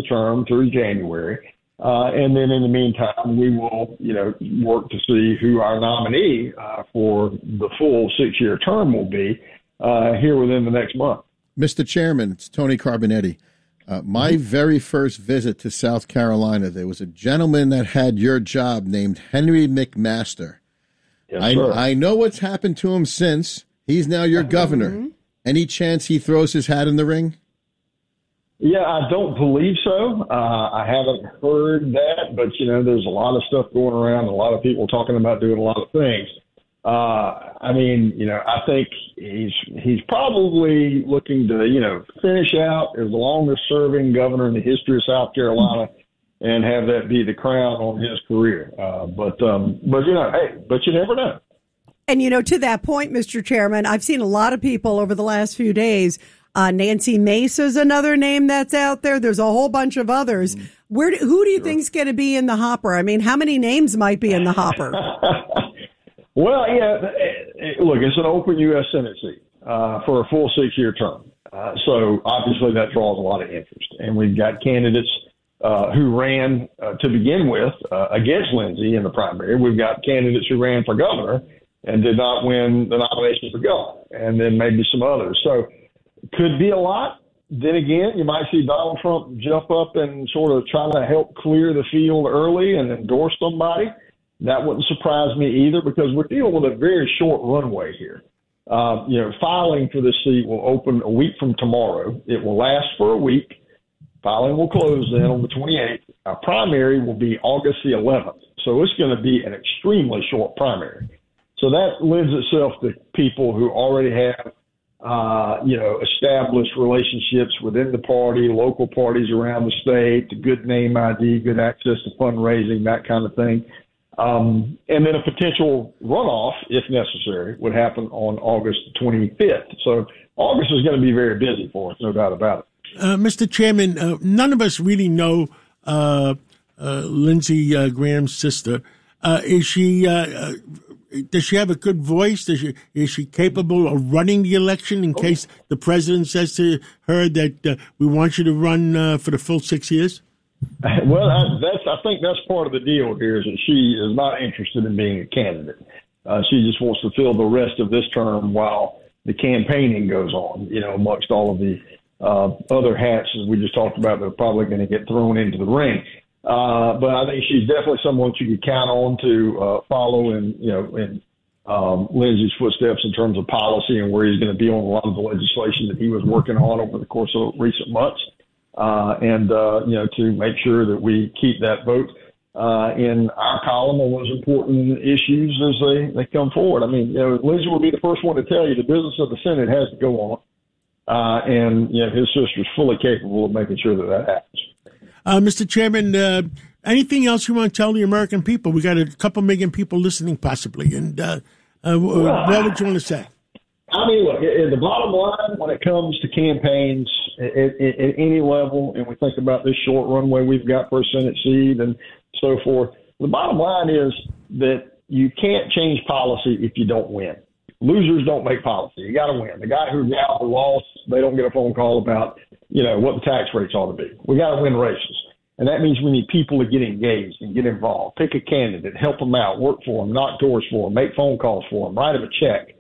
the term through January. And then in the meantime, we will, work to see who our nominee for the full 6-year term will be here within the next month. Mr. Chairman, it's Tony Carbonetti. My very first visit to South Carolina, there was a gentleman that had your job named Henry McMaster. Yes, sir. I know what's happened to him since. He's now your governor. Any chance he throws his hat in the ring? Yeah, I don't believe so. I haven't heard that, but, there's a lot of stuff going around, a lot of people talking about doing a lot of things. I think he's probably looking to, finish out as the longest serving governor in the history of South Carolina and have that be the crown on his career. But you never know. And, to that point, Mr. Chairman, I've seen a lot of people over the last few days. Nancy Mace is another name that's out there. There's a whole bunch of others. Who do you think is going to be in the hopper? I mean, how many names might be in the hopper? Well, look, it's an open U.S. Senate seat for a full 6-year term. So obviously that draws a lot of interest. And we've got candidates who ran to begin with against Lindsey in the primary. We've got candidates who ran for governor and did not win the nomination for governor, and then maybe some others. So could be a lot. Then again, you might see Donald Trump jump up and sort of try to help clear the field early and endorse somebody. That wouldn't surprise me either, because we're dealing with a very short runway here. Filing for this seat will open a week from tomorrow. It will last for a week. Filing will close then on the 28th. Our primary will be August the 11th. So it's going to be an extremely short primary. So that lends itself to people who already have, established relationships within the party, local parties around the state, the good name ID, good access to fundraising, that kind of thing. And then a potential runoff, if necessary, would happen on August 25th. So August is going to be very busy for us, no doubt about it. Mr. Chairman, none of us really know Lindsey Graham's sister. Does she have a good voice? Is she capable of running the election in case the president says to her that we want you to run for the full 6 years? Well, I think that's part of the deal here, is that she is not interested in being a candidate. She just wants to fill the rest of this term while the campaigning goes on, amongst all of the other hats, as we just talked about, that are probably going to get thrown into the ring. But I think she's definitely someone you could count on to follow in Lindsey's footsteps in terms of policy and where he's going to be on a lot of the legislation that he was working on over the course of recent months. To make sure that we keep that vote in our column on those important issues as they come forward. I mean, Lindsey will be the first one to tell you the business of the Senate has to go on. And his sister's fully capable of making sure that happens. Mr. Chairman, anything else you want to tell the American people? We got a couple million people listening, possibly. And what would you want to say? I mean, look, the bottom line when it comes to campaigns at any level, and we think about this short runway we've got for a Senate seat and so forth, the bottom line is that you can't change policy if you don't win. Losers don't make policy. You got to win. The guy who lost, they don't get a phone call about, what the tax rates ought to be. We got to win races. And that means we need people to get engaged and get involved. Pick a candidate, help them out, work for them, knock doors for them, make phone calls for them, write them a check.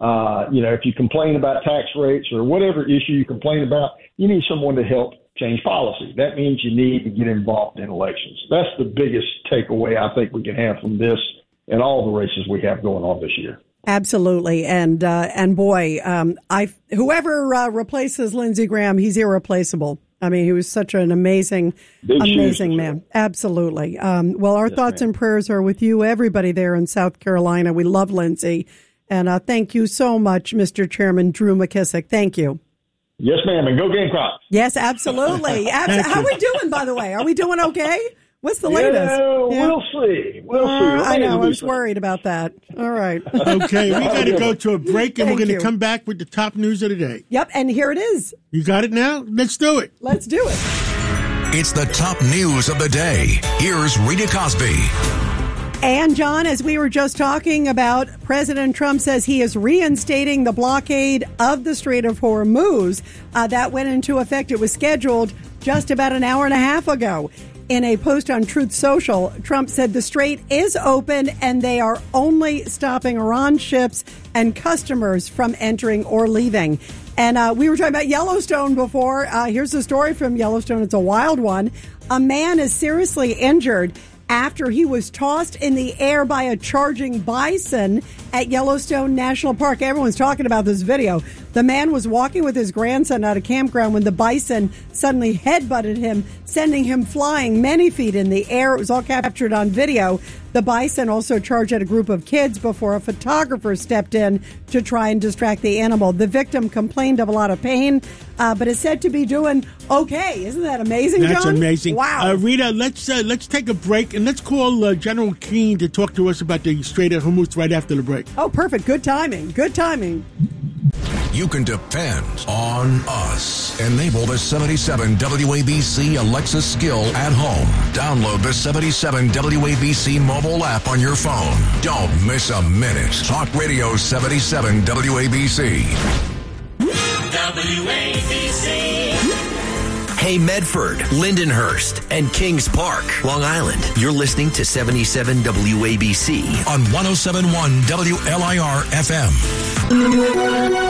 If you complain about tax rates or whatever issue you complain about, you need someone to help change policy. That means you need to get involved in elections. That's the biggest takeaway I think we can have from this and all the races we have going on this year. Absolutely. And boy, whoever replaces Lindsey Graham, he's irreplaceable. I mean, he was such an amazing man. Absolutely. Well, our thoughts and prayers are with you, everybody there in South Carolina. We love Lindsey. And thank you so much, Mr. Chairman Drew McKissick. Thank you. Yes, ma'am. And go Gamecocks. Yes, absolutely. How are we doing, by the way? Are we doing okay? What's the latest? We'll see. I know. I was worried about that. All right. Okay. We got to go to a break, and we're going to come back with the top news of the day. Yep. And here it is. You got it now? Let's do it. Let's do it. It's the top news of the day. Here's Rita Cosby. And, John, as we were just talking about, President Trump says he is reinstating the blockade of the Strait of Hormuz. That went into effect. It was scheduled just about an hour and a half ago. In a post on Truth Social, Trump said the strait is open and they are only stopping Iran ships and customers from entering or leaving. And we were talking about Yellowstone before. Here's a story from Yellowstone. It's a wild one. A man is seriously injured after he was tossed in the air by a charging bison at Yellowstone National Park. Everyone's talking about this video. The man was walking with his grandson at a campground when the bison suddenly headbutted him, sending him flying many feet in the air. It was all captured on video. The bison also charged at a group of kids before a photographer stepped in to try and distract the animal. The victim complained of a lot of pain, but is said to be doing okay. Isn't that amazing, John? That's amazing. Wow. Rita, let's take a break, and let's call General Keane to talk to us about the Strait of Hormuz right after the break. Oh, perfect. Good timing. Good timing. You can depend on us. Enable the 77 WABC Alexa skill at home. Download the 77 WABC mobile app on your phone. Don't miss a minute. Talk Radio 77 WABC. WABC. Hey, Medford, Lindenhurst, and Kings Park, Long Island. You're listening to 77 WABC on 107.1 WLIR FM.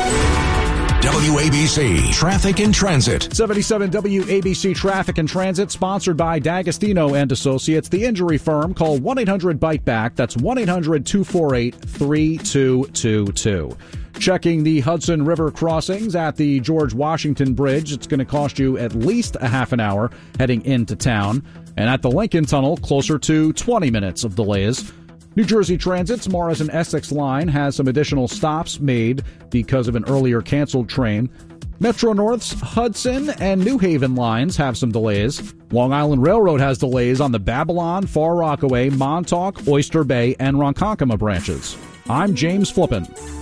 WABC Traffic and Transit. 77 WABC Traffic and Transit, sponsored by D'Agostino and Associates, the injury firm. Call 1-800-BITE-BACK. That's 1-800-248-3222. Checking the Hudson River crossings at the George Washington Bridge. It's going to cost you at least a half an hour heading into town. And at the Lincoln Tunnel, closer to 20 minutes of delays. New Jersey Transit's Morris and Essex line has some additional stops made because of an earlier canceled train. Metro North's Hudson and New Haven lines have some delays. Long Island Railroad has delays on the Babylon, Far Rockaway, Montauk, Oyster Bay, and Ronkonkoma branches. I'm James Flippin.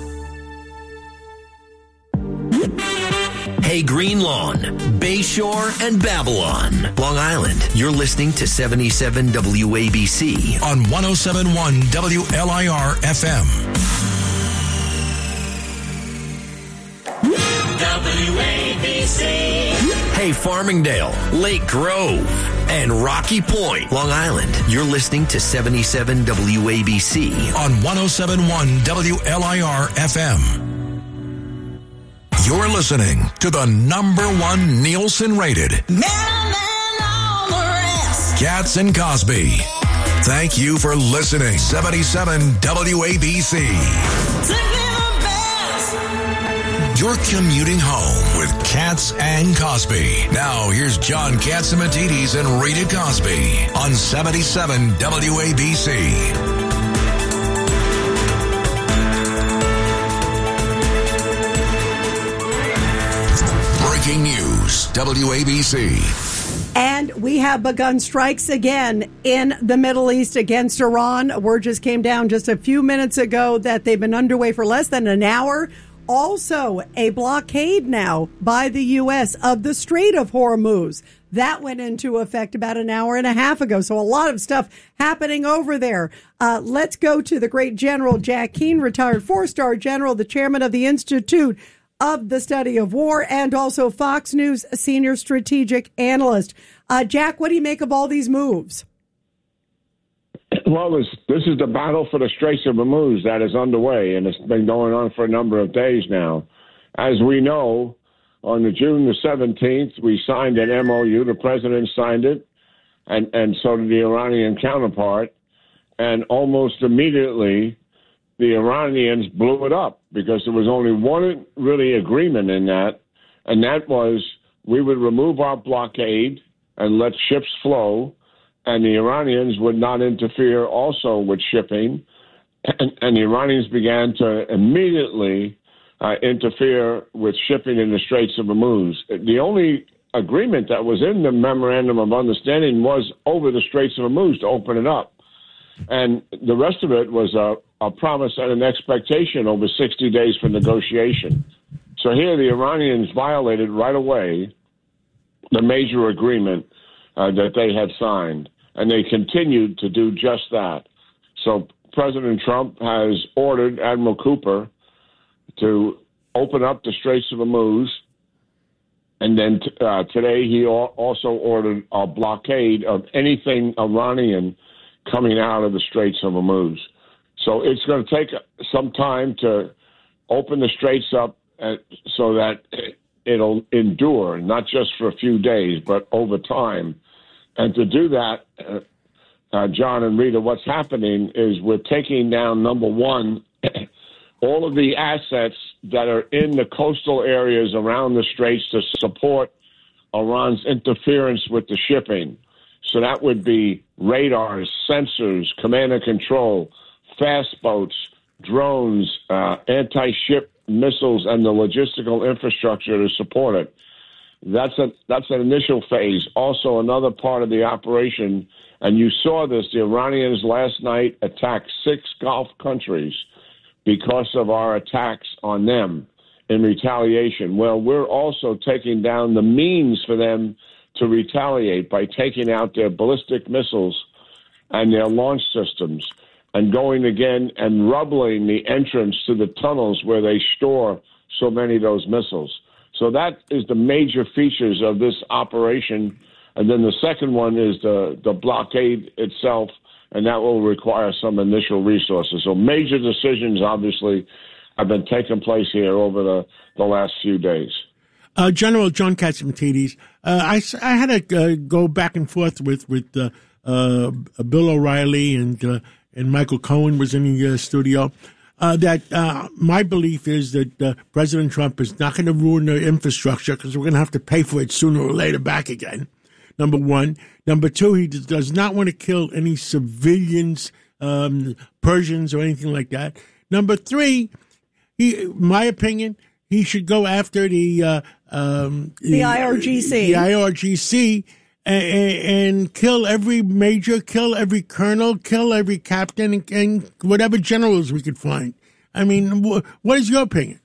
Hey, Green Lawn, Bayshore, and Babylon, Long Island. You're listening to 77 WABC on 107.1 WLIR FM. WABC. Hey, Farmingdale, Lake Grove, and Rocky Point, Long Island. You're listening to 77 WABC on 107.1 WLIR FM. You're listening to the #1 Nielsen-rated Katz and Cosby. Thank you for listening. 77 WABC. You're commuting home with Katz and Cosby. Now here's John Catsimatidis and Rita Cosby on 77 WABC. Breaking news, WABC. And we have begun strikes again in the Middle East against Iran. Word just came down just a few minutes ago that they've been underway for less than an hour. Also, a blockade now by the U.S. of the Strait of Hormuz. That went into effect about an hour and a half ago. So a lot of stuff happening over there. Let's go to the great General Jack Keane, retired 4-star general, the chairman of the Institute of the Study of War, and also Fox News senior strategic analyst. Jack, what do you make of all these moves? Well, this is the battle for the Straits of Hormuz that is underway, and it's been going on for a number of days now. As we know, on June the 17th, we signed an MOU. The president signed it, and so did the Iranian counterpart. And almost immediately, the Iranians blew it up because there was only one really agreement in that, and that was we would remove our blockade and let ships flow, and the Iranians would not interfere also with shipping. And the Iranians began to immediately interfere with shipping in the Straits of Hormuz. The only agreement that was in the Memorandum of Understanding was over the Straits of Hormuz to open it up. And the rest of it was a promise and an expectation over 60 days for negotiation. So here the Iranians violated right away the major agreement that they had signed, and they continued to do just that. So President Trump has ordered Admiral Cooper to open up the Straits of Hormuz And then today he also ordered a blockade of anything Iranian coming out of the Straits of Hormuz. So it's going to take some time to open the Straits up so that it'll endure, not just for a few days, but over time. And to do that, John and Rita, what's happening is we're taking down, number one, all of the assets that are in the coastal areas around the Straits to support Iran's interference with the shipping. So that would be radars, sensors, command and control, fast boats, drones, anti-ship missiles, and the logistical infrastructure to support it. That's an initial phase. Also, another part of the operation, and you saw this, the Iranians last night attacked 6 Gulf countries because of our attacks on them in retaliation. Well, we're also taking down the means for them to retaliate by taking out their ballistic missiles and their launch systems and going again and rubbling the entrance to the tunnels where they store so many of those missiles. So that is the major features of this operation. And then the second one is the blockade itself, and that will require some initial resources. So major decisions, obviously, have been taking place here over the last few days. General John Catsimatidis, I had to go back and forth with Bill O'Reilly and Michael Cohen was in the studio. That my belief is that President Trump is not going to ruin the infrastructure because we're going to have to pay for it sooner or later back again. Number one. Number two, he does not want to kill any civilians, Persians or anything like that. Number three, my opinion, he should go after the IRGC. The IRGC and kill every major, kill every colonel, kill every captain, and whatever generals we could find. I mean, what is your opinion?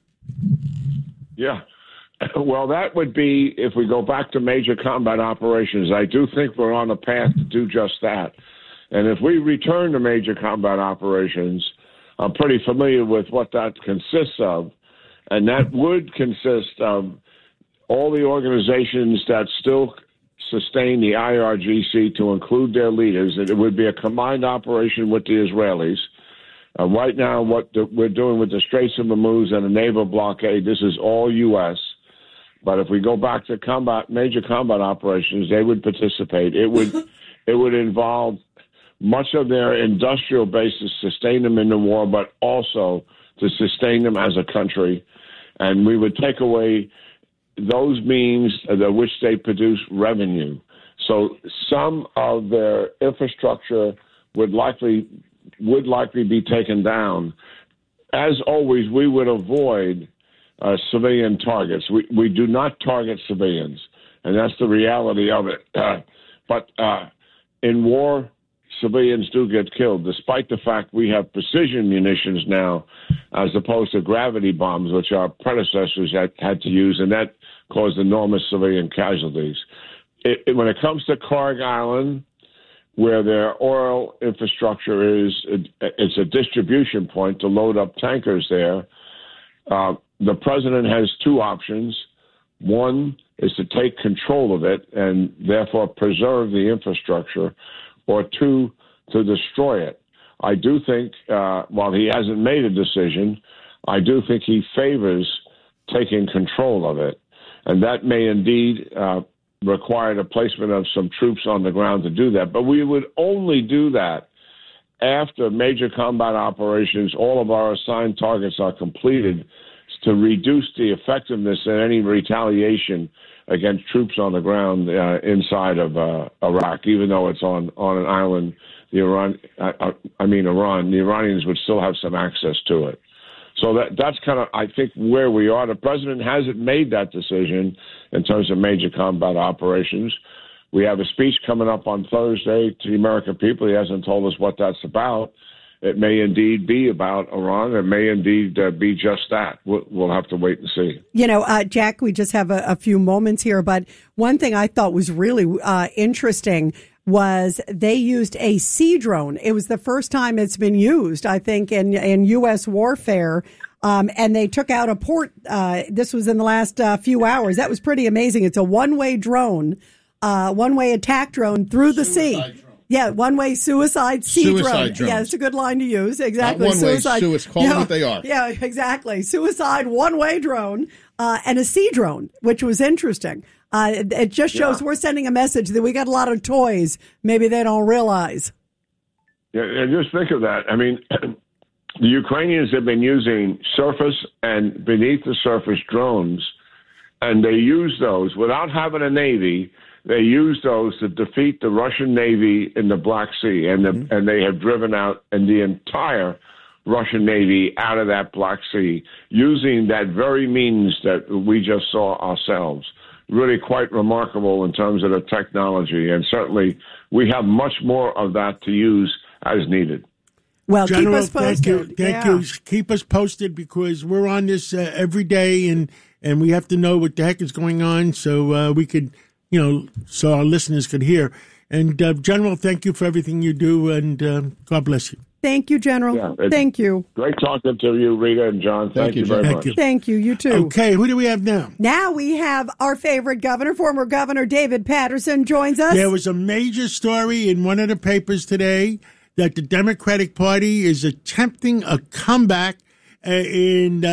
Yeah. Well, that would be, if we go back to major combat operations, I do think we're on a path to do just that. And if we return to major combat operations, I'm pretty familiar with what that consists of. And that would consist of all the organizations that still sustain the IRGC to include their leaders. It would be a combined operation with the Israelis. Right now, what we're doing with the Straits of Hormuz and the naval blockade, this is all U.S., but if we go back to major combat operations, they would participate. It would involve much of their industrial base to sustain them in the war, but also to sustain them as a country. And we would take away those means which they produce revenue. So some of their infrastructure would likely be taken down. As always, we would avoid civilian targets. We do not target civilians, and that's the reality of it. But in war, civilians do get killed, despite the fact we have precision munitions now, as opposed to gravity bombs, which our predecessors had to use, and that caused enormous civilian casualties. When it comes to Karg Island, where their oil infrastructure is, it's a distribution point to load up tankers there. The president has two options. One is to take control of it and therefore preserve the infrastructure, or two, to destroy it. I do think, while he hasn't made a decision, I do think he favors taking control of it. And that may indeed require the placement of some troops on the ground to do that. But we would only do that after major combat operations, all of our assigned targets are completed, to reduce the effectiveness of any retaliation against troops on the ground inside of Iraq, even though it's on an island. Iran, the Iranians would still have some access to it. So that's kind of, I think, where we are. The president hasn't made that decision in terms of major combat operations. We have a speech coming up on Thursday to the American people. He hasn't told us what that's about. It may indeed be about Iran. It may indeed be just that. We'll have to wait and see. You know, Jack, we just have a few moments here, but one thing I thought was really interesting was they used a sea drone. It was the first time it's been used, I think, in U.S. warfare. and they took out a port. This was in the last few hours. That was pretty amazing. It's a one-way drone, one-way attack drone through the sea. Drone. Yeah, one-way suicide drone. Yeah, it's a good line to use. Exactly. Not one-way suicide. Call them what they are. Yeah, exactly. Suicide one-way drone and a sea drone, which was interesting. It just shows we're sending a message that we got a lot of toys. Maybe they don't realize. Yeah, and just think of that. I mean, the Ukrainians have been using surface and beneath the surface drones, and they use those without having a navy. They use those to defeat the Russian Navy in the Black Sea, and they have driven out the entire Russian Navy out of that Black Sea using that very means that we just saw ourselves. Really quite remarkable in terms of the technology, and certainly we have much more of that to use as needed. Well, General, keep us posted. Thank you. Keep us posted because we're on this every day, and we have to know what the heck is going on so we could, so our listeners could hear. And General, thank you for everything you do, and God bless you. Thank you, General. Yeah, thank you. Great talking to you, Rita and John. Thank you very much. Thank you. You too. Okay, who do we have now? Now we have our favorite governor, former Governor David Paterson, joins us. There was a major story in one of the papers today that the Democratic Party is attempting a comeback on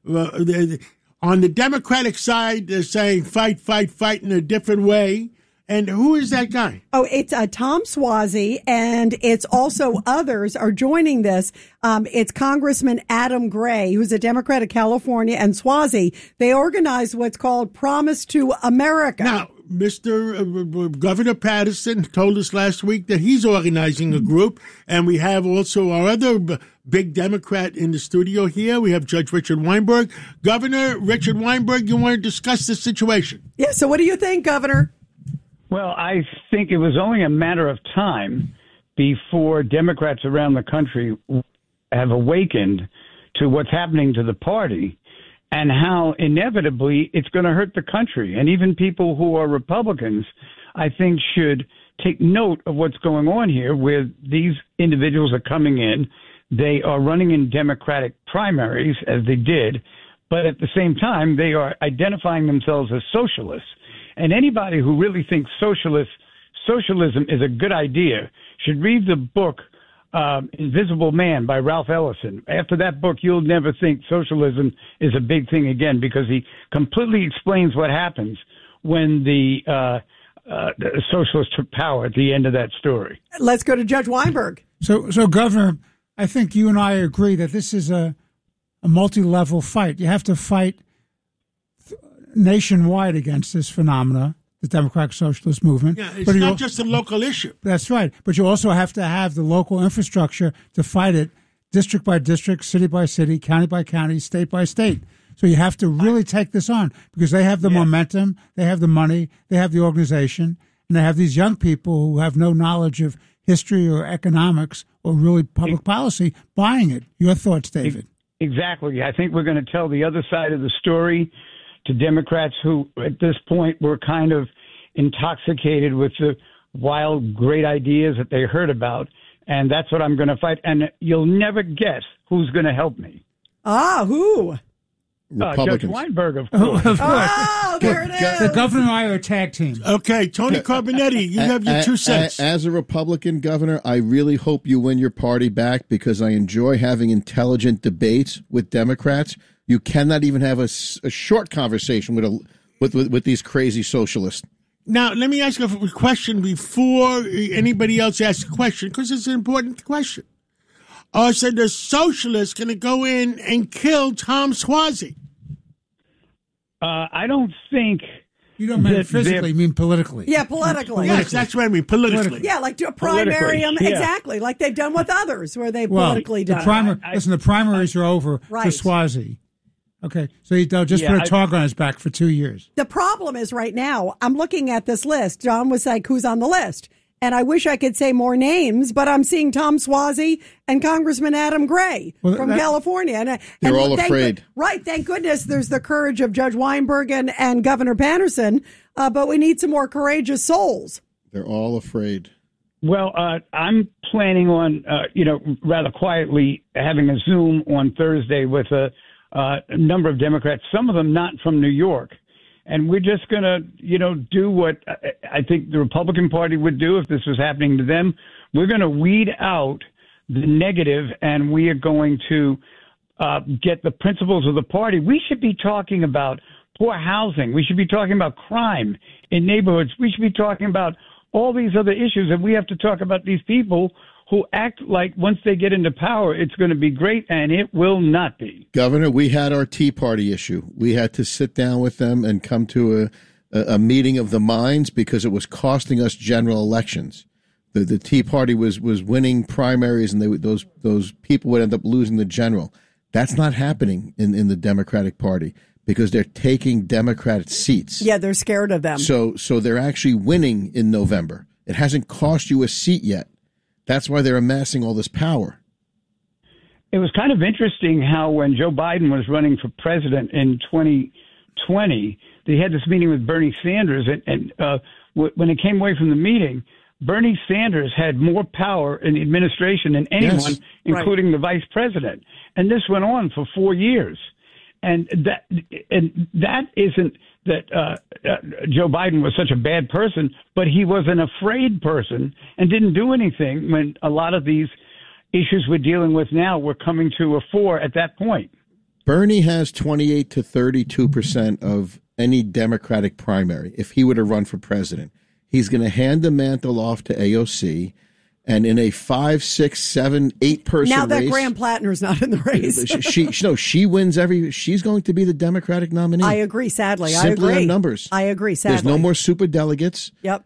the Democratic side. They're saying fight, fight, fight in a different way. And who is that guy? Oh, it's Tom Suozzi, and it's also others are joining this. It's Congressman Adam Gray, who's a Democrat of California, and Suozzi. They organized what's called Promise to America. Now, Mr. Governor Paterson told us last week that he's organizing a group, and we have also our other big Democrat in the studio here. We have Judge Richard Weinberg. Governor Richard Weinberg, you want to discuss the situation? Yeah, so what do you think, Governor? Well, I think it was only a matter of time before Democrats around the country have awakened to what's happening to the party and how inevitably it's going to hurt the country. And even people who are Republicans, I think, should take note of what's going on here, where these individuals are coming in. They are running in Democratic primaries, as they did, but at the same time, they are identifying themselves as socialists. And anybody who really thinks socialism is a good idea should read the book Invisible Man by Ralph Ellison. After that book, you'll never think socialism is a big thing again, because he completely explains what happens when the socialists took power at the end of that story. Let's go to Judge Weinberg. So Governor, I think you and I agree that this is a multi-level fight. You have to fight nationwide against this phenomena, the Democratic Socialist movement. Yeah, it's not just a local issue. That's right. But you also have to have the local infrastructure to fight it district by district, city by city, county by county, state by state. So you have to really take this on because they have the momentum, they have the money, they have the organization, and they have these young people who have no knowledge of history or economics or really public policy buying it. Your thoughts, David? Exactly. I think we're going to tell the other side of the story to Democrats who, at this point, were kind of intoxicated with the wild, great ideas that they heard about. And that's what I'm going to fight. And you'll never guess who's going to help me. Who? Judge Weinberg, of course. Oh, there it is. The governor and I are a tag team. Okay, Tony Carbonetti, you have your 2 cents. As a Republican governor, I really hope you win your party back because I enjoy having intelligent debates with Democrats. You cannot even have a short conversation with these crazy socialists. Now, let me ask you a question before anybody else asks a question, because it's an important question. So the socialists going to go in and kill Tom Suozzi? I don't think. You don't mean physically, you mean politically. Yeah, politically. Yes, that's what I mean, politically. Yeah, like to primary them, exactly, like they've done with others, where they've politically done. The primaries are over for Suozzi. Okay, so they'll just put a target on his back for 2 years. The problem is right now, I'm looking at this list. John was like, who's on the list? And I wish I could say more names, but I'm seeing Tom Suozzi and Congressman Adam Gray from California. And they're all afraid. Right, thank goodness there's the courage of Judge Weinberg and Governor Paterson, but we need some more courageous souls. They're all afraid. Well, I'm planning on, rather quietly having a Zoom on Thursday with a number of Democrats, some of them not from New York. And we're just going to, do what I think the Republican Party would do if this was happening to them. We're going to weed out the negative, and we are going to get the principles of the party. We should be talking about poor housing. We should be talking about crime in neighborhoods. We should be talking about all these other issues, and we have to talk about these people who act like once they get into power, it's going to be great, and it will not be. Governor, we had our Tea Party issue. We had to sit down with them and come to a meeting of the minds because it was costing us general elections. The Tea Party was winning primaries, and those people would end up losing the general. That's not happening in the Democratic Party because they're taking Democratic seats. Yeah, they're scared of them. So they're actually winning in November. It hasn't cost you a seat yet. That's why they're amassing all this power. It was kind of interesting how when Joe Biden was running for president in 2020, they had this meeting with Bernie Sanders. And when it came away from the meeting, Bernie Sanders had more power in the administration than anyone, including the vice president. And this went on for 4 years. And that isn't that Joe Biden was such a bad person, but he was an afraid person and didn't do anything when a lot of these issues we're dealing with now were coming to a fore at that point. Bernie has 28 to 32% of any Democratic primary if he were to run for president. He's going to hand the mantle off to AOC. And in a 5, 6, 7, 8 person now that race, Graham Plattner's not in the race, she wins she's going to be the Democratic nominee. I agree. Sadly, Simply I agree. on numbers. I agree. Sadly, there's no more super delegates. Yep.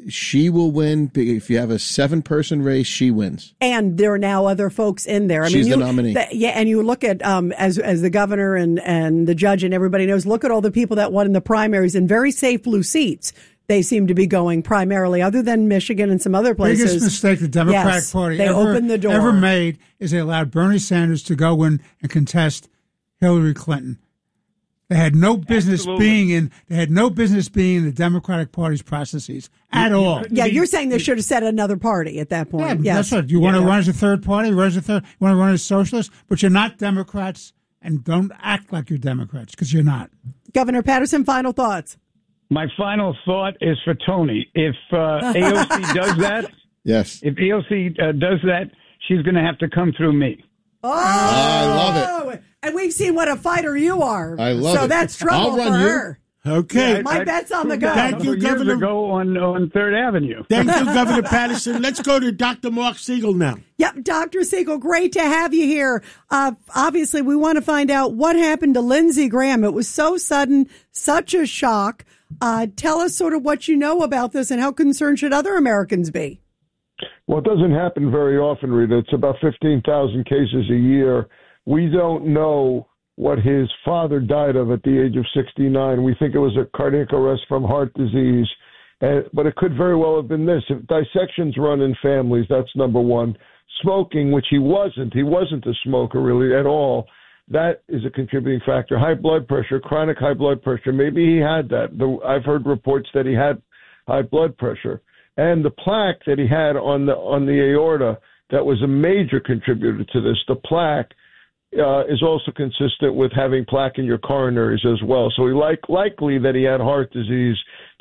She will win. If you have a 7-person race, she wins. And there are now other folks in there. She's the nominee. And you look at as the governor and the judge and everybody knows. Look at all the people that won in the primaries in very safe blue seats. They seem to be going primarily, other than Michigan and some other places. The biggest mistake the Democratic Party opened the door. ever made is they allowed Bernie Sanders to go in and contest Hillary Clinton. They had no business being in. They had no business being in the Democratic Party's processes at all. Yeah, you're saying they should have set another party at that point. Yeah, yes. That's what you want to run as a third party. You want to run as socialist, but you're not Democrats, and don't act like you're Democrats because you're not. Governor Patterson, final thoughts. My final thought is for Tony. If AOC does that, yes. If AOC does that, she's going to have to come through me. Oh, I love it. And we've seen what a fighter you are. I love it. So that's trouble for her. Okay. My bet's on the go. Thank you, Governor. Years ago on 3rd Avenue. Thank you, Governor Patterson. Let's go to Dr. Mark Siegel now. Yep, Dr. Siegel, great to have you here. Obviously, we want to find out what happened to Lindsey Graham. It was so sudden, such a shock. Tell us sort of what you know about this and how concerned should other Americans be? Well, it doesn't happen very often, Rita. It's about 15,000 cases a year. We don't know what his father died of at the age of 69. We think it was a cardiac arrest from heart disease, but it could very well have been this. If dissections run in families, that's number one. Smoking, which he wasn't a smoker really at all. That is a contributing factor. High blood pressure, chronic high blood pressure. Maybe he had that. I've heard reports that he had high blood pressure. And the plaque that he had on the aorta, that was a major contributor to this. The plaque is also consistent with having plaque in your coronaries as well. So likely that he had heart disease,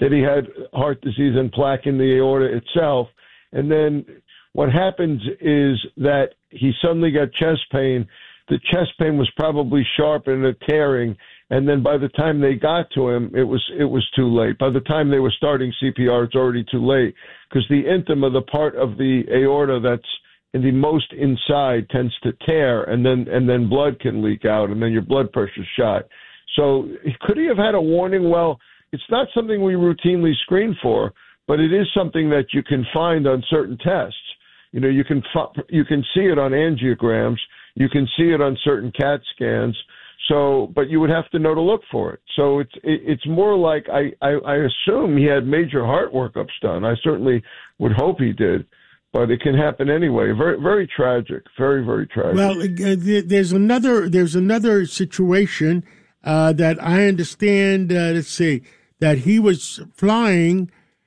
and plaque in the aorta itself. And then what happens is that he suddenly got chest pain. The chest pain was probably sharp and a tearing, and then by the time they got to him, it was too late. By the time they were starting CPR, it's already too late because the intima, the part of the aorta that's in the most inside, tends to tear, and then blood can leak out, and then your blood pressure's shot. So could he have had a warning? Well, it's not something we routinely screen for, but it is something that you can find on certain tests. You know, you can see it on angiograms. You can see it on certain CAT scans. So, but you would have to know to look for it. So it's more like I assume he had major heart workups done. I certainly would hope he did, but it can happen anyway. Very, very tragic. Very, very tragic. Well, there's another situation that I understand. Let's see, that he was flying.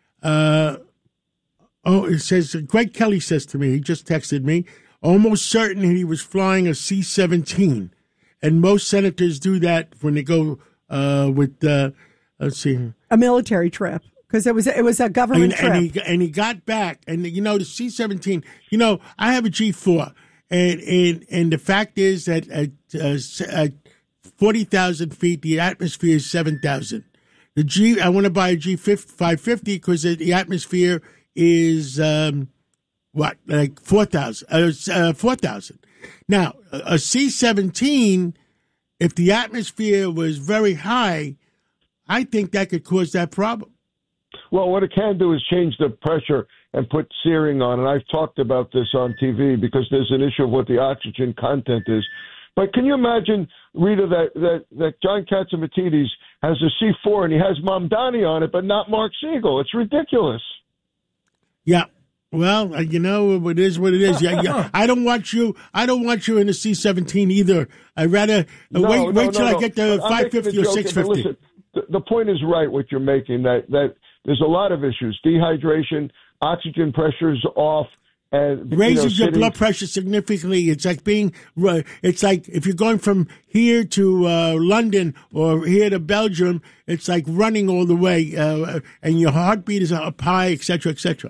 It says Greg Kelly says to me. He just texted me. Almost certain he was flying a C-17. and most senators do that when they go with, let's see, a military trip. Because it was a government trip. And he got back. And, the C-17, I have a G4. And the fact is that at 40,000 feet, the atmosphere is 7,000. I want to buy a G550 because the atmosphere is, like 4,000. 4,000. Now, a C-17, if the atmosphere was very high, I think that could cause that problem. Well, what it can do is change the pressure and put searing on. And I've talked about this on TV because there's an issue of what the oxygen content is. But can you imagine, Rita, that John Catsimatidis has a C4 and he has Mamdani on it, but not Mark Siegel? It's ridiculous. Yeah. Well, it is what it is. Yeah. I don't want you in the C-17 either. I'd rather wait till I get the 550 or 650. Listen, the point is right, what you're making, that there's a lot of issues. Dehydration, oxygen pressure's off. And, raises your blood pressure significantly. It's like if you're going from here to London or here to Belgium, it's like running all the way, and your heartbeat is up high, et cetera, et cetera.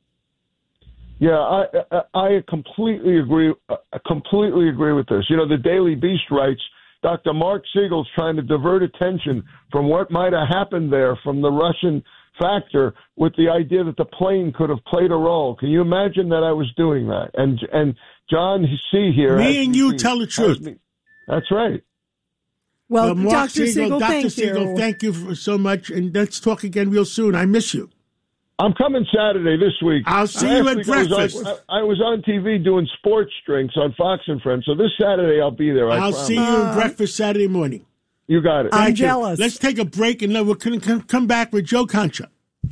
Yeah, I completely agree. Completely agree with this. The Daily Beast writes, Dr. Mark Siegel's trying to divert attention from what might have happened there from the Russian factor with the idea that the plane could have played a role. Can you imagine that I was doing that? And John C. here. Me and you tell the truth. That's right. Well, Mark Dr. Siegel, thank you so much. And let's talk again real soon. I miss you. I'm coming Saturday this week. I'll see you at breakfast. I was on TV doing sports drinks on Fox and Friends, so this Saturday I'll be there. I'll see you at breakfast Saturday morning. You got it. I'm jealous. Let's take a break and we're going to come back with Joe Concha.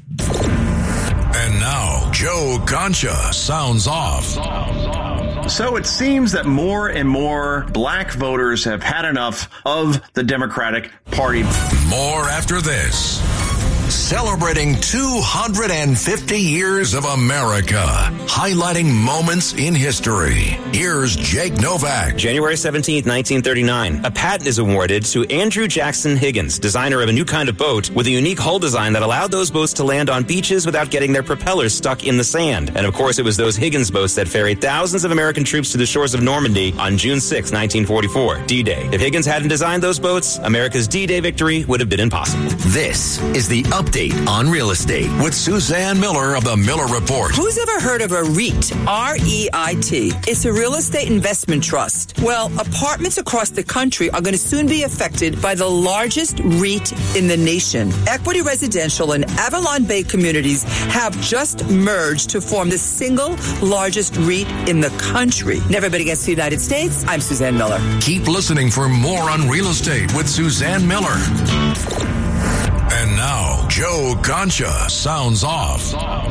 And now, Joe Concha sounds off. So it seems that more and more black voters have had enough of the Democratic Party. More after this. Celebrating 250 years of America, highlighting moments in history. Here's Jake Novak. January 17th, 1939. A patent is awarded to Andrew Jackson Higgins, designer of a new kind of boat with a unique hull design that allowed those boats to land on beaches without getting their propellers stuck in the sand. And of course, it was those Higgins boats that ferried thousands of American troops to the shores of Normandy on June 6, 1944, D-Day. If Higgins hadn't designed those boats, America's D-Day victory would have been impossible. This is the update on real estate with Suzanne Miller of the Miller Report. Who's ever heard of a REIT? R-E-I-T. It's a real estate investment trust. Well, apartments across the country are going to soon be affected by the largest REIT in the nation. Equity Residential and Avalon Bay Communities have just merged to form the single largest REIT in the country. Never been against the United States. I'm Suzanne Miller. Keep listening for more on real estate with Suzanne Miller. And now, Joe Concha sounds off.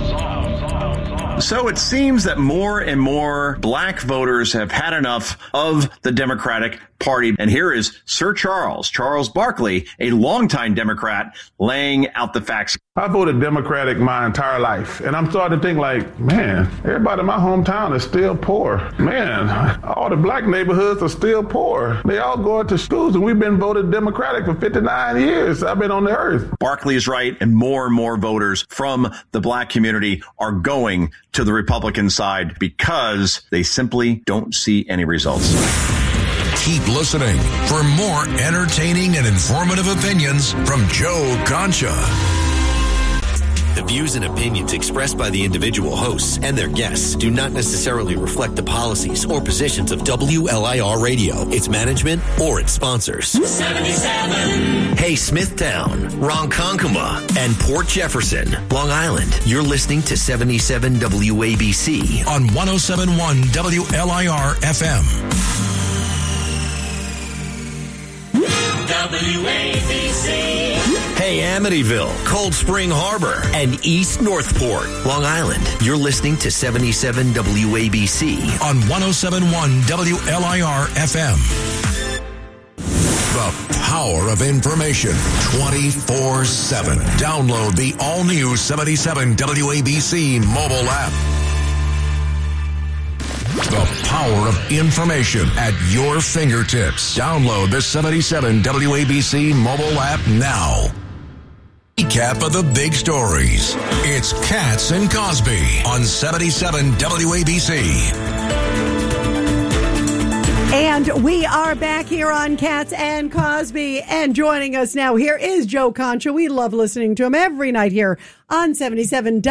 So it seems that more and more black voters have had enough of the Democratic Party. And here is Sir Charles Barkley, a longtime Democrat, laying out the facts. I voted Democratic my entire life, and I'm starting to think man, everybody in my hometown is still poor. Man, all the black neighborhoods are still poor. They all go to schools, and we've been voted Democratic for 59 years. I've been on the earth. Barkley is right, and more voters from the black community are going to the Republican side because they simply don't see any results. Keep listening for more entertaining and informative opinions from Joe Concha. The views and opinions expressed by the individual hosts and their guests do not necessarily reflect the policies or positions of WLIR Radio, its management, or its sponsors. 77. Hey, Smithtown, Ronkonkoma, and Port Jefferson, Long Island. You're listening to 77 WABC on 107.1 WLIR FM. WABC. Hey, Amityville, Cold Spring Harbor, and East Northport, Long Island. You're listening to 77 WABC on 107.1 WLIR FM. The power of information 24/7. Download the all-new 77 WABC mobile app. The power of information at your fingertips. Download the 77 WABC mobile app now. Recap of the big stories. It's Katz and Cosby on 77 WABC. And we are back here on Katz and Cosby. And joining us now here is Joe Concha. We love listening to him every night here on 77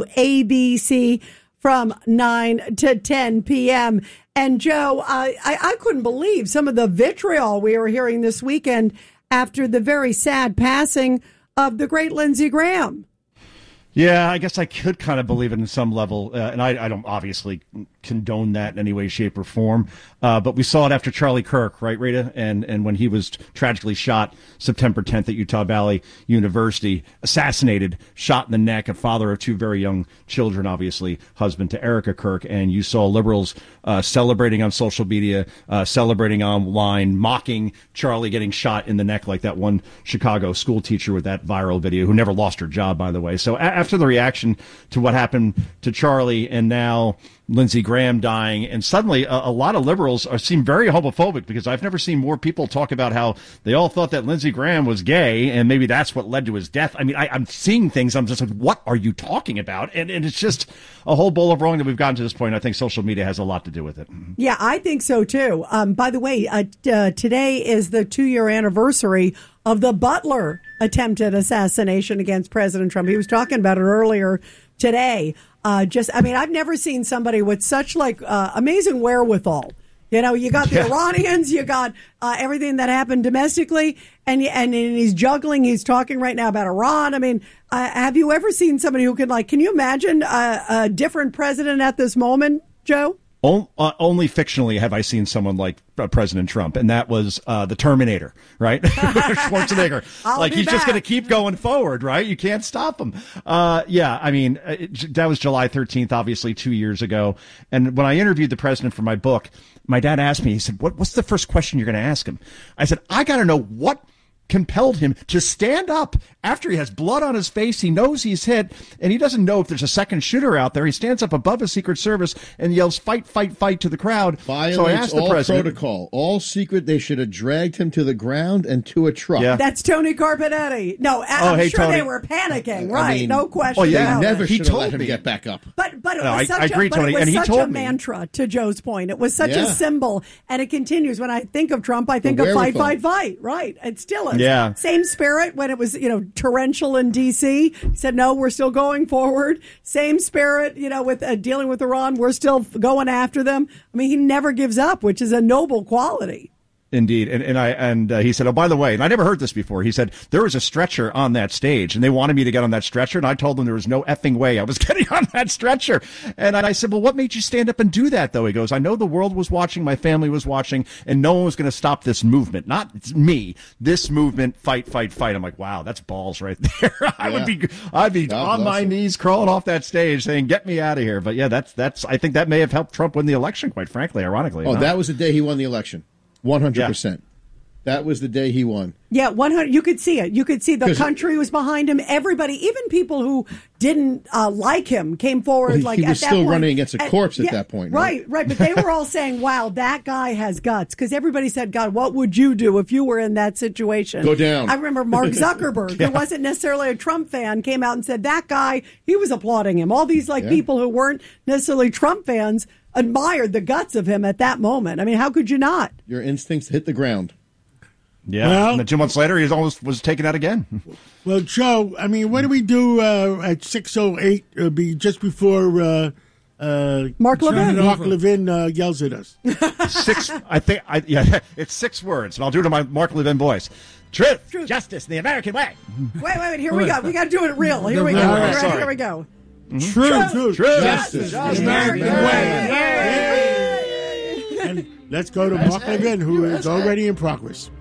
WABC from 9 to 10 p.m. And Joe, I couldn't believe some of the vitriol we were hearing this weekend after the very sad passing of the great Lindsey Graham. Yeah, I guess I could kind of believe it in some level, and I don't obviously condone that in any way, shape, or form. But we saw it after Charlie Kirk, right, Rita? And when he was tragically shot September 10th at Utah Valley University, assassinated, shot in the neck, a father of two very young children, obviously, husband to Erica Kirk. And you saw liberals celebrating on social media, celebrating online, mocking Charlie getting shot in the neck like that one Chicago school teacher with that viral video, who never lost her job, by the way. So after the reaction to what happened to Charlie and now Lindsey Graham dying, and suddenly a lot of liberals seem very homophobic, because I've never seen more people talk about how they all thought that Lindsey Graham was gay and maybe that's what led to his death. I mean, I'm seeing things, I'm just like, what are you talking about? And it's just a whole bowl of wrong that we've gotten to this point. I think social media has a lot to do with it. Yeah, I think so too. By the way, today is the 2-year anniversary of the Butler attempted assassination against President Trump. He was talking about it earlier today. I've never seen somebody with such amazing wherewithal. You know, you got the Iranians, you got everything that happened domestically, and he's juggling. He's talking right now about Iran. I mean, have you ever seen somebody who can you imagine a different president at this moment, Joe? Only fictionally have I seen someone like President Trump, and that was the Terminator, right? Schwarzenegger. He's just going to keep going forward, right? You can't stop him. That was July 13th, obviously 2 years ago. And when I interviewed the president for my book, my dad asked me, he said, what's the first question you're going to ask him? I said, I got to know what compelled him to stand up after he has blood on his face. He knows he's hit, and he doesn't know if there's a second shooter out there. He stands up above his Secret Service and yells, "Fight, fight, fight" to the crowd. Violates so I asked the president, protocol, all secret. They should have dragged him to the ground and to a truck. Yeah. That's Tony Carbonetti. No, I'm sure Tony. They were panicking, right? No question. They never should have let him get back up. But it was such a mantra, to Joe's point. It was such a symbol, and it continues. When I think of Trump, I think of fight, fight, fight. Right? It still is. Yeah. Same spirit when it was, torrential in D.C. He said, no, we're still going forward. Same spirit, with dealing with Iran. We're still going after them. I mean, he never gives up, which is a noble quality. Indeed. And he said, oh, by the way, and I never heard this before. He said, there was a stretcher on that stage and they wanted me to get on that stretcher. And I told them there was no effing way I was getting on that stretcher. And I said, well, what made you stand up and do that, though? He goes, I know the world was watching. My family was watching, and no one was going to stop this movement. Not me. This movement, fight, fight, fight. I'm like, wow, that's balls right there. I'd be on my knees crawling off that stage saying, get me out of here. But yeah, that's, I think that may have helped Trump win the election, quite frankly, ironically. Oh, that was the day he won the election. 100%. That was the day he won. Yeah, 100. You could see it. You could see the country was behind him. Everybody, even people who didn't like him, came forward. He was still running against a corpse at that point. Right. But they were all saying, "Wow, that guy has guts." Because everybody said, "God, what would you do if you were in that situation?" Go down. I remember Mark Zuckerberg, who wasn't necessarily a Trump fan, came out and said that guy. He was applauding him. All these people who weren't necessarily Trump fans admired the guts of him at that moment. I mean, how could you not? Your instincts hit the ground. Yeah, well, and then 2 months later, he almost was taken out again. Well, Joe, I mean, what do we do at 6:08? It'll be just before Mark Levin. Mark Levin yells at us. It's 6 words, and I'll do it in my Mark Levin voice. Truth, justice, the American way. Wait, here we go. We got to do it real. Here we go. Here we go. Truth, justice, the American way. And let's go to Mark Levin, who is already in progress.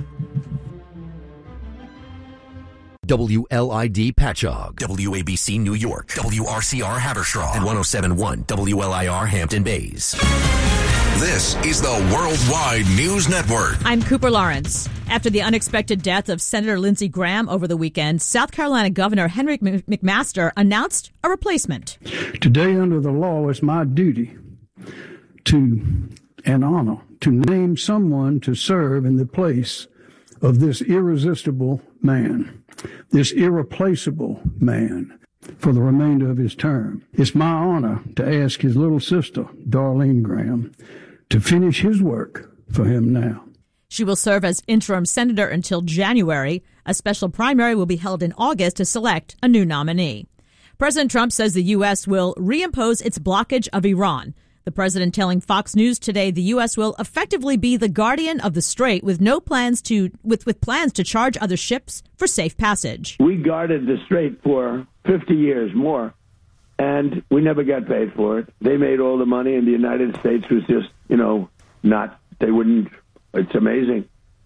WLID Patchogue, WABC New York, WRCR Haverstraw, and 107.1 WLIR Hampton Bays. This is the Worldwide News Network. I'm Cooper Lawrence. After the unexpected death of Senator Lindsey Graham over the weekend, South Carolina Governor Henry McMaster announced a replacement. Today, under the law, it's my duty an honor to name someone to serve in the place of this irresistible man, this irreplaceable man, for the remainder of his term. It's my honor to ask his little sister, Darlene Graham, to finish his work for him now. She will serve as interim senator until January. A special primary will be held in August to select a new nominee. President Trump says the U.S. will reimpose its blockage of Iran. The president telling Fox News today the U.S. will effectively be the guardian of the strait with plans to charge other ships for safe passage. We guarded the strait for 50 years more, and we never got paid for it. They made all the money, and the United States was just, they wouldn't. It's amazing.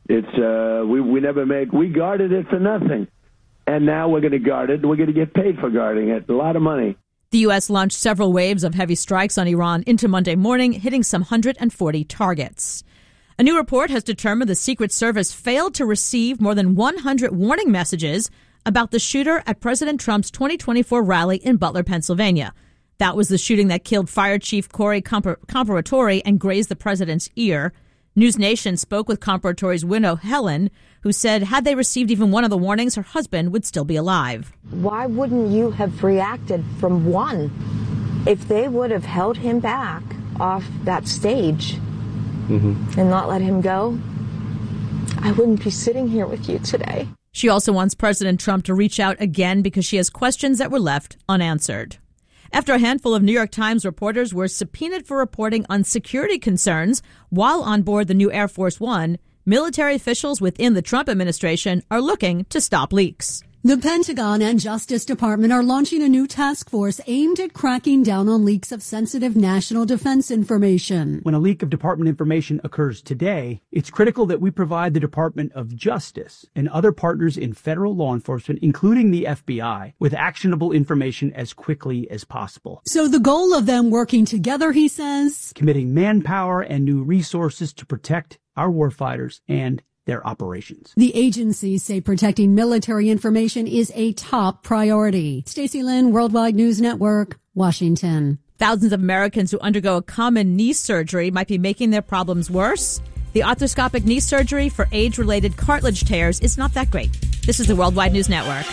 We guarded it for nothing. And now we're going to guard it. We're going to get paid for guarding it. A lot of money. The U.S. launched several waves of heavy strikes on Iran into Monday morning, hitting some 140 targets. A new report has determined the Secret Service failed to receive more than 100 warning messages about the shooter at President Trump's 2024 rally in Butler, Pennsylvania. That was the shooting that killed Fire Chief Corey Comparatore and grazed the president's ear. News Nation spoke with Comparatore's widow, Helen, who said had they received even one of the warnings, her husband would still be alive. Why wouldn't you have reacted from one? If they would have held him back off that stage and not let him go, I wouldn't be sitting here with you today. She also wants President Trump to reach out again because she has questions that were left unanswered. After a handful of New York Times reporters were subpoenaed for reporting on security concerns while on board the new Air Force One, military officials within the Trump administration are looking to stop leaks. The Pentagon and Justice Department are launching a new task force aimed at cracking down on leaks of sensitive national defense information. When a leak of department information occurs today, it's critical that we provide the Department of Justice and other partners in federal law enforcement, including the FBI, with actionable information as quickly as possible. So the goal of them working together, he says, committing manpower and new resources to protect our warfighters and their operations. The agencies say protecting military information is a top priority. Stacey Lynn, Worldwide News Network, Washington. Thousands of Americans who undergo a common knee surgery might be making their problems worse. The arthroscopic knee surgery for age-related cartilage tears is not that great. This is the Worldwide News Network.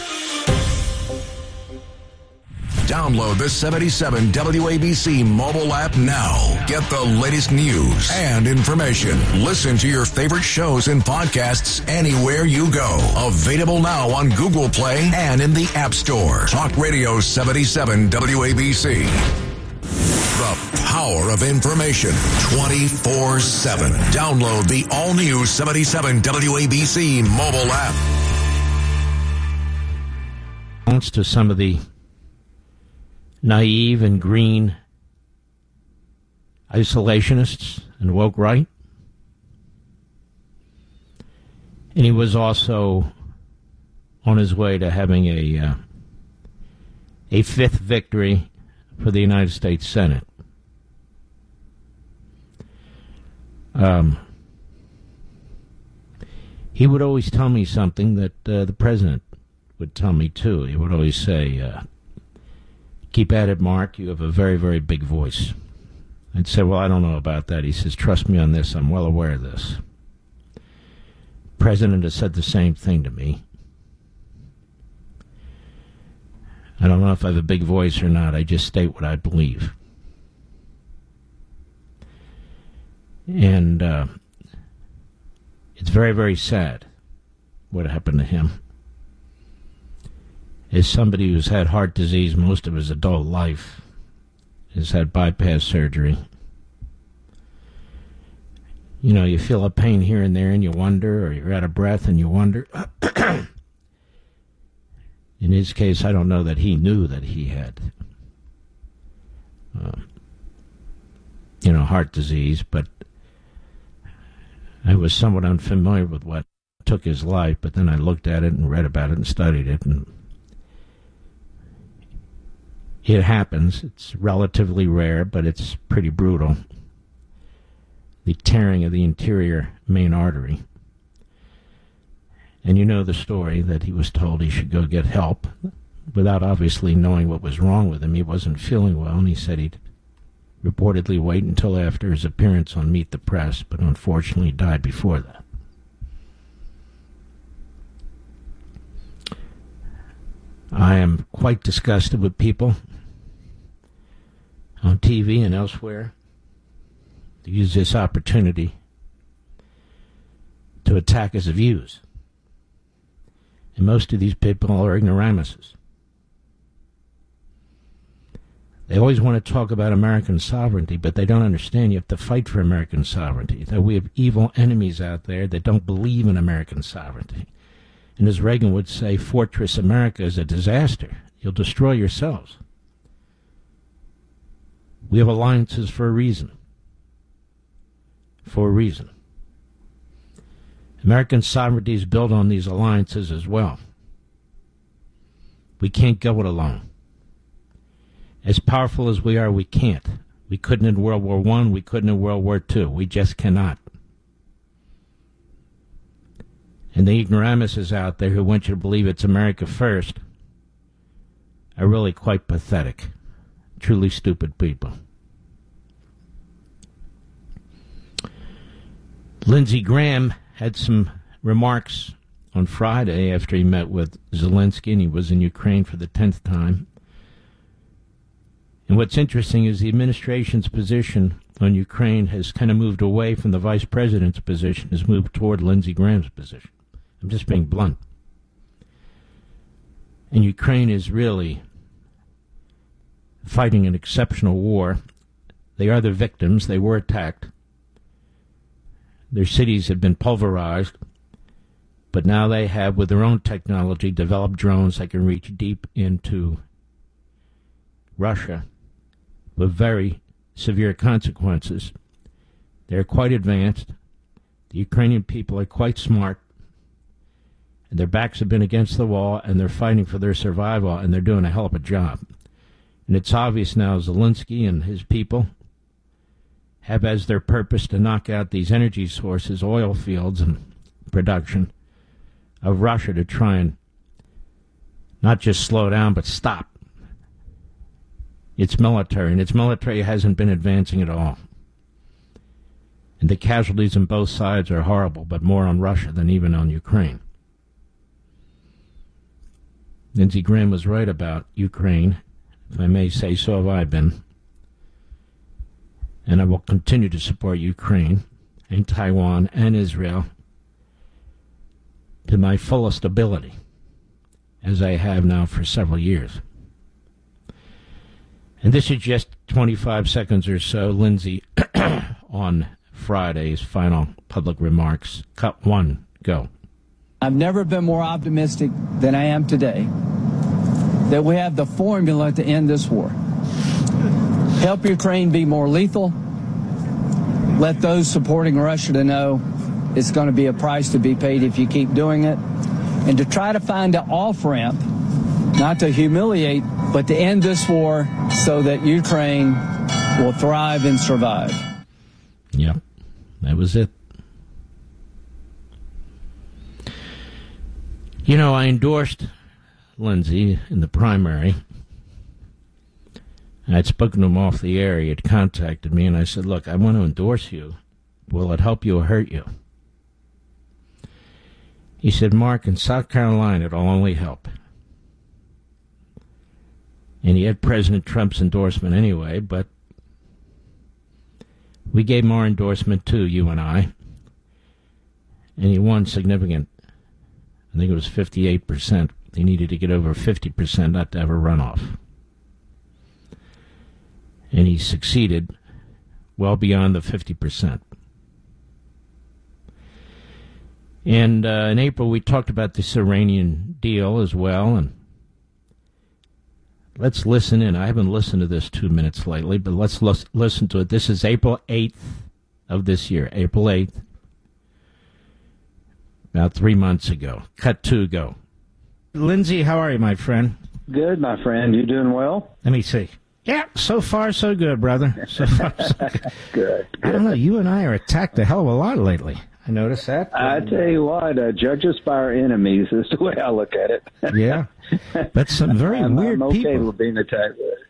Download the 77 WABC mobile app now. Get the latest news and information. Listen to your favorite shows and podcasts anywhere you go. Available now on Google Play and in the App Store. Talk Radio 77 WABC. The power of information 24/7. Download the all-new 77 WABC mobile app. Thanks to some of the naive and green isolationists and woke right. And he was also on his way to having a fifth victory for the United States Senate. He would always tell me something that the president would tell me too. He would always say, keep at it, Mark. You have a very, very big voice. I'd say, well, I don't know about that. He says, trust me on this. I'm well aware of this. The president has said the same thing to me. I don't know if I have a big voice or not. I just state what I believe. And it's very, very sad what happened to him. As somebody who's had heart disease most of his adult life, has had bypass surgery, you know, you feel a pain here and there and you wonder, or you're out of breath and you wonder. In his case, I don't know that he knew that he had, heart disease, but I was somewhat unfamiliar with what took his life, but then I looked at it and read about it and studied it, and it happens. It's relatively rare, but it's pretty brutal. The tearing of the interior main artery. And you know the story that he was told he should go get help without obviously knowing what was wrong with him. He wasn't feeling well, and he said he'd reportedly wait until after his appearance on Meet the Press, but unfortunately died before that. I am quite disgusted with people on TV and elsewhere to use this opportunity to attack his views. And most of these people are ignoramuses. They always want to talk about American sovereignty, but they don't understand you have to fight for American sovereignty. That we have evil enemies out there that don't believe in American sovereignty. And as Reagan would say, Fortress America is a disaster. You'll destroy yourselves. We have alliances for a reason. For a reason. American sovereignty is built on these alliances as well. We can't go it alone. As powerful as we are, we can't. We couldn't in World War I, we couldn't in World War II. We just cannot. And the ignoramuses out there who want you to believe it's America first are really quite pathetic. Truly stupid people. Lindsey Graham had some remarks on Friday after he met with Zelensky, and he was in Ukraine for the 10th time. And what's interesting is the administration's position on Ukraine has kind of moved away from the vice president's position, has moved toward Lindsey Graham's position. I'm just being blunt. And Ukraine is really fighting an exceptional war. They are the victims. They were attacked. Their cities have been pulverized. But now they have, with their own technology, developed drones that can reach deep into Russia with very severe consequences. They're quite advanced. The Ukrainian people are quite smart. And their backs have been against the wall, and they're fighting for their survival, and they're doing a hell of a job. And it's obvious now Zelensky and his people have as their purpose to knock out these energy sources, oil fields and production of Russia, to try and not just slow down, but stop its military. And its military hasn't been advancing at all. And the casualties on both sides are horrible, but more on Russia than even on Ukraine. Lindsey Graham was right about Ukraine. If I may say so, have I been. And I will continue to support Ukraine and Taiwan and Israel to my fullest ability, as I have now for several years. And this is just 25 seconds or so. Lindsey, on Friday's final public remarks. Cut 1, go. I've never been more optimistic than I am today that we have the formula to end this war. Help Ukraine be more lethal. Let those supporting Russia to know it's going to be a price to be paid if you keep doing it. And to try to find an off-ramp, not to humiliate, but to end this war so that Ukraine will thrive and survive. Yep, that was it. You know, I endorsed Lindsey in the primary. I'd spoken to him off the air. He had contacted me, and I said, look, I want to endorse you. Will it help you or hurt you? He said, Mark, in South Carolina, it'll only help. And he had President Trump's endorsement anyway, but we gave him our endorsement too, you and I. And he won significant. I think it was 58%. They needed to get over 50% not to have a runoff. And he succeeded well beyond the 50%. And in April, we talked about this Iranian deal as well. And let's listen in. I haven't listened to this 2 minutes lately, but let's listen to it. This is April 8th of this year. April 8th. About 3 months ago. Cut 2, go. Lindsey, how are you, my friend? Good, my friend. You doing well? Let me see. Yeah, so far so good, brother. So far so good. Good. I don't know. You and I are attacked a hell of a lot lately. I noticed that. I tell you what, judge us by our enemies is the way I look at it. Yeah. But some very weird I'm okay people. with being attacked with.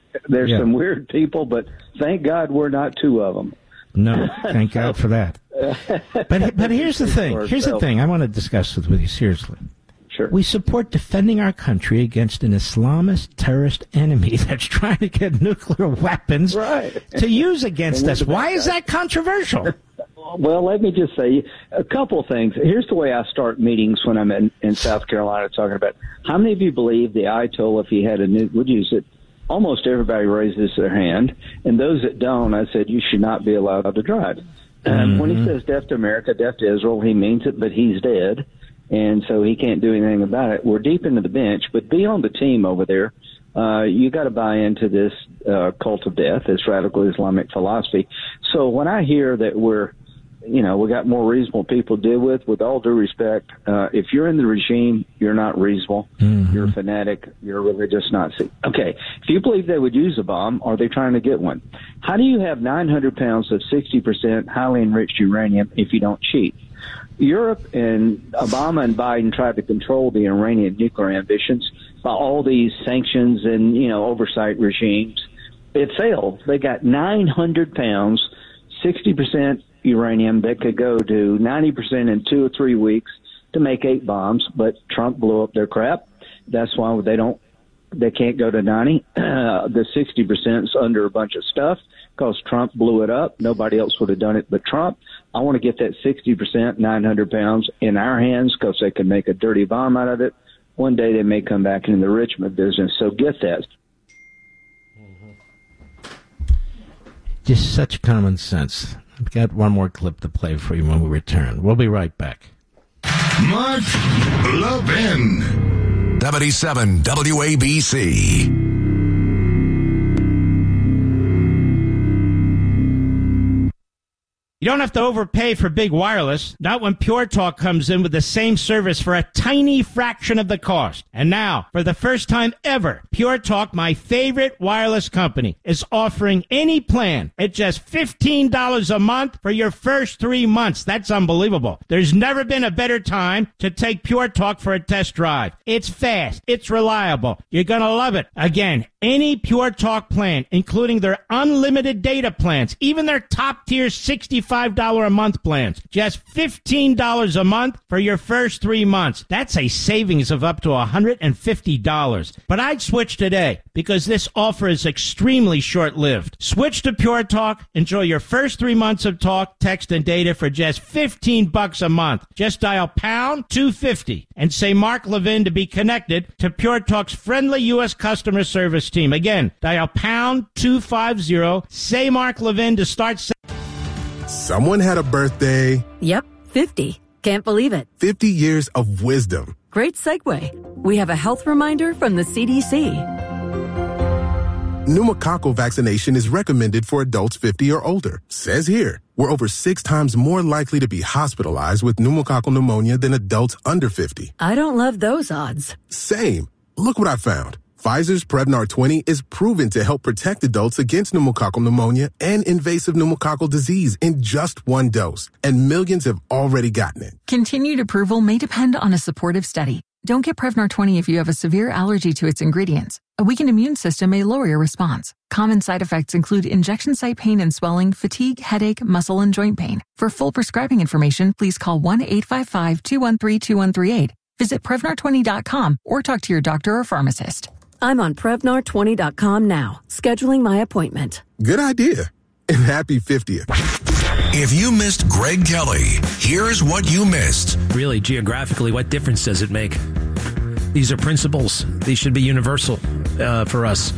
There's some weird people, but thank God we're not two of them. No, thank God for that. But here's the thing. Here's the thing I want to discuss with you seriously. Sure. We support defending our country against an Islamist terrorist enemy that's trying to get nuclear weapons to use against us. Why is that controversial? Well, let me just say a couple things. Here's the way I start meetings when I'm in South Carolina talking about how many of you believe the Ayatollah, if he had a nuke, would use it? Almost everybody raises their hand. And those that don't, I said, you should not be allowed to drive. When he says death to America, death to Israel, he means it, but he's dead. And so he can't do anything about it. We're deep into the bench, but be on the team over there. You got to buy into this cult of death, this radical Islamic philosophy. So when I hear that we got more reasonable people to deal with all due respect, if you're in the regime, you're not reasonable. You're a fanatic. You're a religious Nazi. Okay, if you believe they would use a bomb, are they trying to get one? How do you have 900 pounds of 60% highly enriched uranium if you don't cheat? Europe and Obama and Biden tried to control the Iranian nuclear ambitions by all these sanctions and, oversight regimes. It failed. They got 900 pounds, 60% uranium that could go to 90% in 2 or 3 weeks to make 8 bombs, but Trump blew up their crap. That's why they can't go to 90. The 60% is under a bunch of stuff because Trump blew it up. Nobody else would have done it but Trump. I want to get that 60%, 900 pounds in our hands because they can make a dirty bomb out of it. One day they may come back into the enrichment business. So get that. Just such common sense. I've got one more clip to play for you when we return. We'll be right back. Mark Levin. 77 WABC. You don't have to overpay for big wireless, not when Pure Talk comes in with the same service for a tiny fraction of the cost. And now, for the first time ever, Pure Talk, my favorite wireless company, is offering any plan at just $15 a month for your first 3 months. That's unbelievable. There's never been a better time to take Pure Talk for a test drive. It's fast. It's reliable. You're going to love it. Again, any Pure Talk plan, including their unlimited data plans, even their top-tier $65 a month plans. Just $15 a month for your first 3 months. That's a savings of up to $150. But I'd switch today because this offer is extremely short-lived. Switch to Pure Talk. Enjoy your first 3 months of talk, text, and data for just $15 a month. Just dial pound 250 and say Mark Levin to be connected to Pure Talk's friendly U.S. customer service team. Again, dial pound 250. Say Mark Levin to start. Someone had a birthday. Yep, 50. Can't believe it. 50 years of wisdom. Great segue. We have a health reminder from the CDC. Pneumococcal vaccination is recommended for adults 50 or older. Says here, we're over 6 times more likely to be hospitalized with pneumococcal pneumonia than adults under 50. I don't love those odds. Same. Look what I found. Pfizer's Prevnar 20 is proven to help protect adults against pneumococcal pneumonia and invasive pneumococcal disease in just 1 dose, and millions have already gotten it. Continued approval may depend on a supportive study. Don't get Prevnar 20 if you have a severe allergy to its ingredients. A weakened immune system may lower your response. Common side effects include injection site pain and swelling, fatigue, headache, muscle, and joint pain. For full prescribing information, please call 1-855-213-2138. Visit Prevnar20.com or talk to your doctor or pharmacist. I'm on Prevnar20.com now, scheduling my appointment. Good idea. And happy 50th. If you missed Greg Kelly, here's what you missed. Really, geographically, what difference does it make? These are principles. These should be universal for us.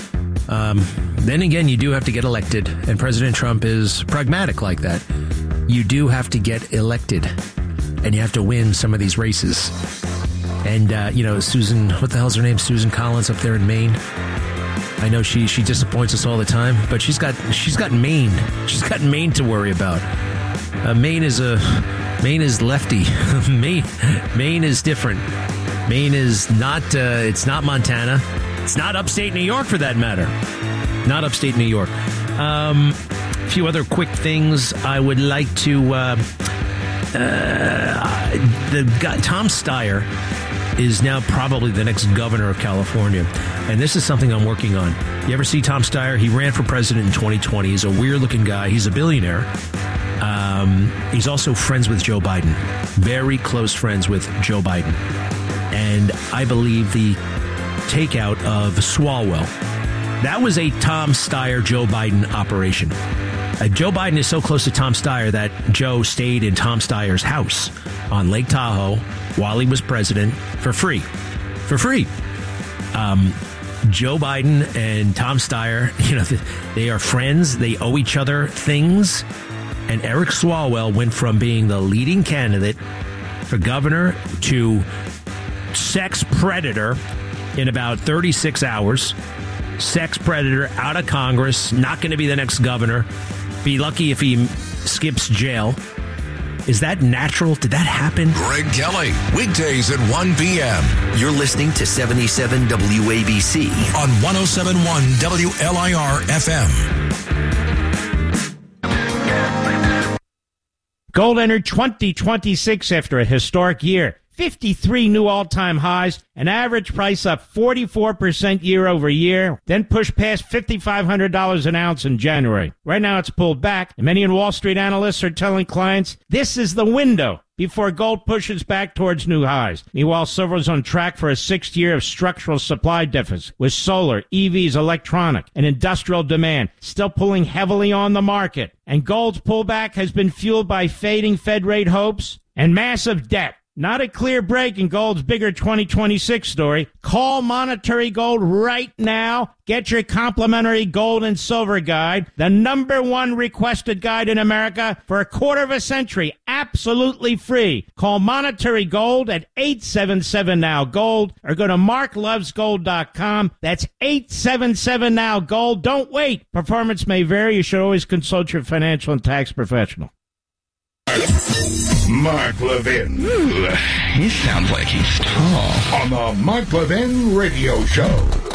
Then again, you do have to get elected, and President Trump is pragmatic like that. You do have to get elected, and you have to win some of these races. And, Susan, what the hell's her name? Susan Collins up there in Maine. I know she disappoints us all the time, but she's got Maine. She's got Maine to worry about. Maine is lefty. Maine is different. Maine is not, it's not Montana. It's not upstate New York for that matter. Not upstate New York. A few other quick things I would like to, the guy, Tom Steyer, is now probably the next governor of California. And this is something I'm working on. You ever see Tom Steyer? He ran for president in 2020. He's a weird-looking guy. He's a billionaire. He's also friends with Joe Biden. Very close friends with Joe Biden. And I believe the takeout of Swalwell, that was a Tom Steyer, Joe Biden operation. Joe Biden is so close to Tom Steyer that Joe stayed in Tom Steyer's house on Lake Tahoe while he was president for free. For free. Joe Biden and Tom Steyer, they are friends. They owe each other things. And Eric Swalwell went from being the leading candidate for governor to sex predator in about 36 hours. Sex predator, out of Congress, not going to be the next governor. Be lucky if he skips jail. Is that natural? Did that happen? Greg Kelly, weekdays at 1 p.m. You're listening to 77 WABC on 107.1 WLIR FM. Gold entered 2026 after a historic year. 53 new all-time highs, an average price up 44% year over year, then pushed past $5,500 an ounce in January. Right now it's pulled back, and many Wall Street analysts are telling clients this is the window before gold pushes back towards new highs. Meanwhile, silver is on track for a sixth year of structural supply deficit, with solar, EVs, electronic, and industrial demand still pulling heavily on the market. And gold's pullback has been fueled by fading Fed rate hopes and massive debt. Not a clear break in gold's bigger 2026 story. Call Monetary Gold right now. Get your complimentary gold and silver guide, the #1 requested guide in America for a quarter of a century, absolutely free. Call Monetary Gold at 877-NOW-GOLD or go to marklovesgold.com. That's 877-NOW-GOLD. Don't wait. Performance may vary. You should always consult your financial and tax professional. Mark Levin. Ooh, he sounds like he's tall. On the Mark Levin Radio Show.